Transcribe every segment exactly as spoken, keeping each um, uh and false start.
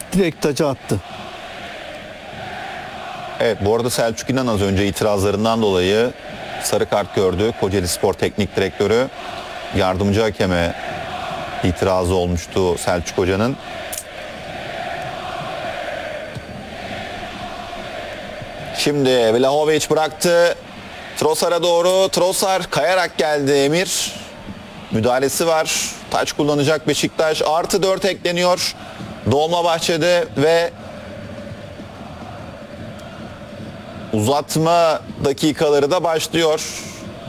direkt taca attı. Evet, bu arada Selçuk İnan az önce itirazlarından dolayı sarı kart gördü. Kocaeli Spor Teknik Direktörü, yardımcı hakeme itirazı olmuştu Selçuk Hoca'nın. Şimdi Vlahovic bıraktı. Trossard'a doğru. Trossard kayarak geldi Emir. Müdahalesi var. Taç kullanacak Beşiktaş. Artı dört ekleniyor Dolmabahçe'de ve uzatma dakikaları da başlıyor.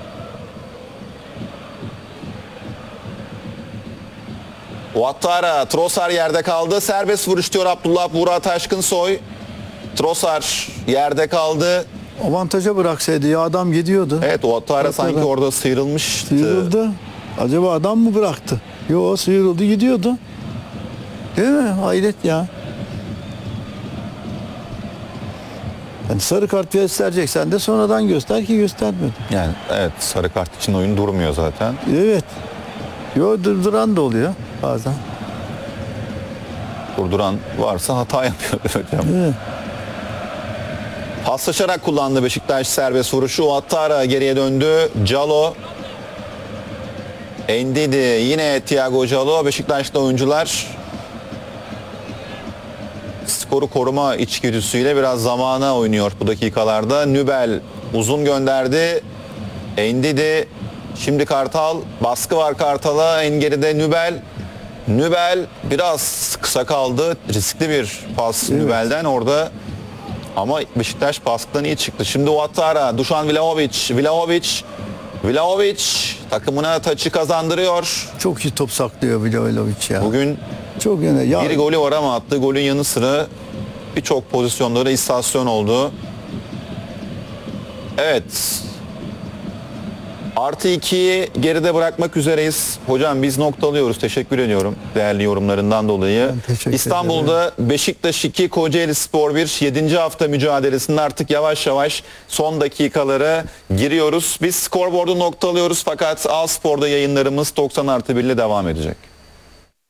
Ouattara, Trossard yerde kaldı. Serbest vuruş diyor Abdullah Burak Taşkınsoy. Trossard yerde kaldı. Avantaja bıraksaydı ya, adam gidiyordu. Evet, Ouattara Ouattara sanki orada sıyrılmıştı. Sıyrıldı. Acaba adam mı bıraktı? Yo, sıyrıldı gidiyordu. Değil mi? Hayret ya. Yani sarı kart göstereceksen de sonradan göster ki göstermedi. Yani evet, sarı kart için oyun durmuyor zaten. Evet. Yo, durduran da oluyor bazen. Durduran varsa hata yapıyor hocam. Evet. Paslaşarak kullandı Beşiktaş serbest vuruşu. Ouattara geriye döndü. Calo. Endidi. Yine Thiago Calo. Beşiktaş'ta oyuncular skoru koruma içgüdüsüyle biraz zamana oynuyor bu dakikalarda. Nübel uzun gönderdi. Endidi. Şimdi Kartal. Baskı var Kartal'a. En geride Nübel. Nübel biraz kısa kaldı. Riskli bir pas Evet. Nübel'den orada. Ama Beşiktaş baskıdan iyi çıktı. Şimdi Ouattara, Dušan Vlahovic, Vlahovic, Vlahovic takımına taçı kazandırıyor. Çok iyi top saklıyor Vlahovic ya. Bugün Çok yine ya. bir golü var ama attığı golün yanı sıra birçok pozisyonda istasyon oldu. Evet. Artı ikiyi geride bırakmak üzereyiz. Hocam biz noktalıyoruz. Teşekkür ediyorum değerli yorumlarından dolayı. Ben teşekkür İstanbul'da Beşiktaş iki, Kocaeli Spor bir. yedinci hafta mücadelesinde artık yavaş yavaş son dakikalara giriyoruz. Biz skorboardu noktalıyoruz fakat A Spor'da yayınlarımız doksan artı bir ile devam edecek.